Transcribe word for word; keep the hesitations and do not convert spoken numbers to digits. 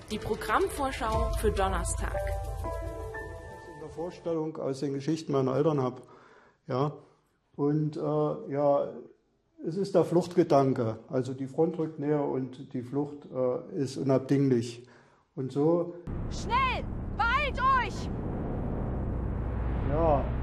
Die Programmvorschau für Donnerstag. In der Vorstellung aus den Geschichten meiner Eltern habe. Ja. Und äh, ja, es ist der Fluchtgedanke. Also die Front rückt näher und die Flucht äh, ist unabdinglich. Und so. Schnell! Beeilt euch! Ja.